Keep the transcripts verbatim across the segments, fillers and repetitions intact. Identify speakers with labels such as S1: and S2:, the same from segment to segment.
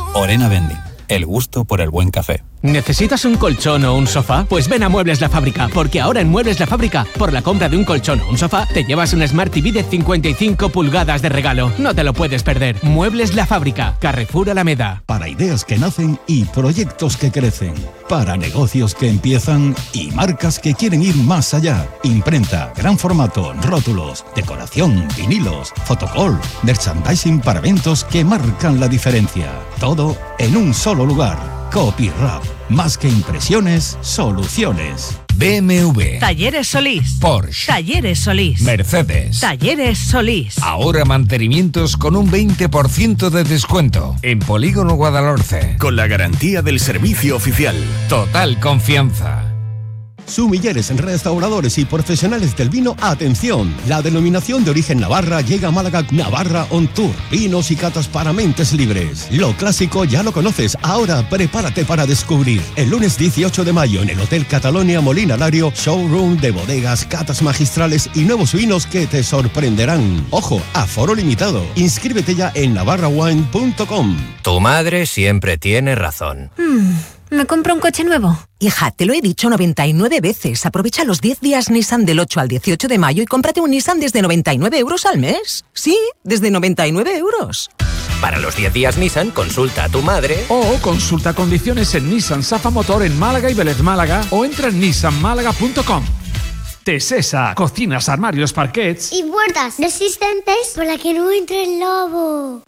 S1: Orena Vending, el gusto por el buen café.
S2: ¿Necesitas un colchón o un sofá? Pues ven a Muebles La Fábrica, porque ahora en Muebles La Fábrica, por la compra de un colchón o un sofá, te llevas un Smart T V de cincuenta y cinco pulgadas de regalo. No te lo puedes perder. Muebles La Fábrica, Carrefour Alameda.
S3: Para ideas que nacen y proyectos que crecen. Para negocios que empiezan y marcas que quieren ir más allá. Imprenta, gran formato, rótulos, decoración, vinilos, fotocall, merchandising para eventos que marcan la diferencia. Todo en un solo lugar. Copyrap. Más que impresiones, soluciones.
S4: B M W.
S5: Talleres Solís.
S4: Porsche.
S5: Talleres Solís.
S4: Mercedes.
S5: Talleres Solís.
S4: Ahora mantenimientos con un veinte por ciento de descuento. En Polígono Guadalhorce.
S6: Con la garantía del servicio oficial.
S4: Total confianza.
S7: Sumilleres, restauradores y profesionales del vino, atención. La denominación de origen Navarra llega a Málaga. Navarra On Tour. Vinos y catas para mentes libres. Lo clásico ya lo conoces. Ahora prepárate para descubrir. El lunes dieciocho de mayo en el Hotel Catalonia Molina Lario, showroom de bodegas, catas magistrales y nuevos vinos que te sorprenderán. Ojo, aforo limitado. Inscríbete ya en navarra wine punto com.
S8: Tu madre siempre tiene razón.
S9: Hmm. ¿Me compro un coche nuevo?
S10: Hija, te lo he dicho noventa y nueve veces. Aprovecha los diez días Nissan del ocho al dieciocho de mayo y cómprate un Nissan desde noventa y nueve euros al mes. Sí, desde noventa y nueve euros.
S8: Para los diez días Nissan, consulta a tu madre.
S11: O consulta condiciones en Nissan Safa Motor en Málaga y Vélez Málaga o entra en nissan málaga punto com. Tesesa, cocinas, armarios, parquets
S12: y puertas resistentes para que no entre el lobo.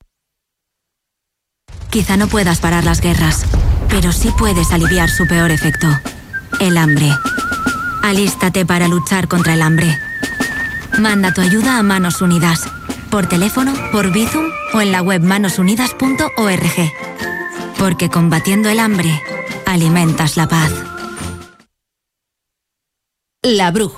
S13: Quizá no puedas parar las guerras, pero sí puedes aliviar su peor efecto, el hambre. Alístate para luchar contra el hambre. Manda tu ayuda a Manos Unidas, por teléfono, por Bizum o en la web manos unidas punto org. Porque combatiendo el hambre, alimentas la paz.
S14: La Brújula.